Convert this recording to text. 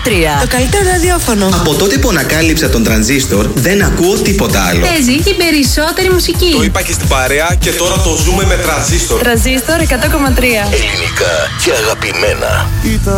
Το καλύτερο ραδιόφωνο. Από τότε που ανακάλυψα τον τρανζίστορ, δεν ακούω τίποτα άλλο. Παίζει η περισσότερη μουσική. Το είπα και στην παρέα και τώρα το ζούμε με τρανζίστορ. Τρανζίστορ 100,3. Ελληνικά και αγαπημένα.